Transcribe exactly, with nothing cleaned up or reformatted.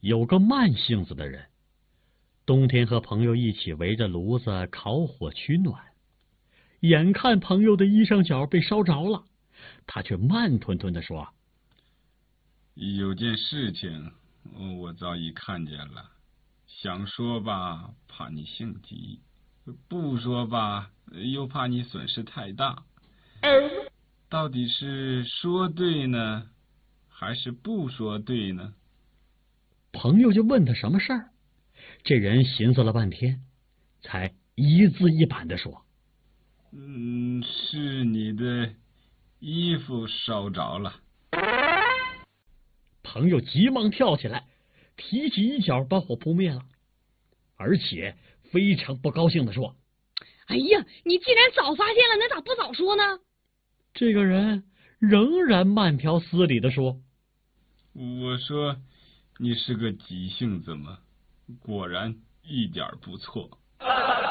有个慢性子的人，冬天和朋友一起围着炉子烤火取暖，眼看朋友的衣裳角被烧着了，他却慢吞吞地说： 有件事情我早已看见了，想说吧怕你性急，不说吧又怕你损失太大，到底是说对呢还是不说对呢？ 朋友就问他什么事儿，这人寻思了半天，才一字一板地说： 嗯，是你的衣服烧着了。 朋友急忙跳起来，提起衣角把火扑灭了，而且非常不高兴地说： 哎呀，你既然早发现了，那咋不早说呢？ 这个人仍然慢条斯理地说： 我说你是个急性子嘛，果然一点不错。